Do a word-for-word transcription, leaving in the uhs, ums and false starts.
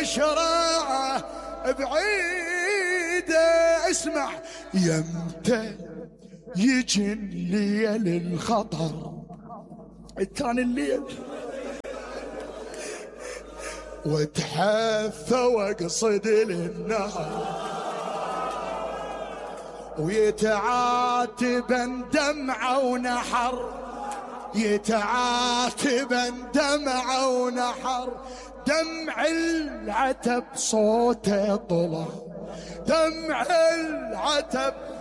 شراعه بعيده. اسمع يمتى يجي الليل الخطر، كان الليل واتحثى واقصد للنهر، ويتعاتبا دمعة ونحر، يتعاتبا دمعة ونحر. دمع العتب صوته طلع، دمع العتب